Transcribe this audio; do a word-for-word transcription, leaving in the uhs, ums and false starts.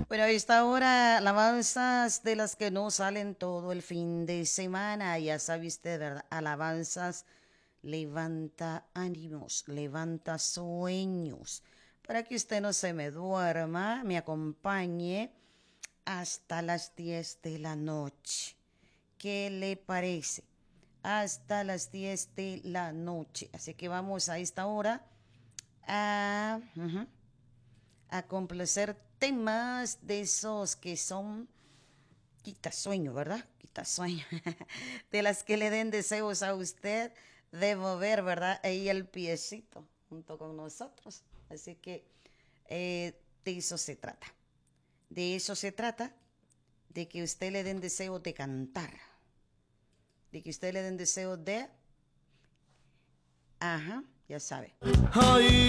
Bueno, a esta hora, alabanzas de las que no salen todo el fin de semana. Ya sabe usted, ¿verdad? Alabanzas levanta ánimos, levanta sueños. Para que usted no se me duerma, me acompañe hasta las diez de la noche. ¿Qué le parece? Hasta las diez de la noche. Así que vamos a esta hora a, ujú, a complacer temas de esos que son quita sueño, ¿verdad? Quita sueño. De las que le den deseos a usted de mover, ¿verdad? Ahí el piecito junto con nosotros. Así que eh, de eso se trata. De eso se trata, de que usted le den deseo de cantar, de que usted le den deseo de... Ajá, ya sabe.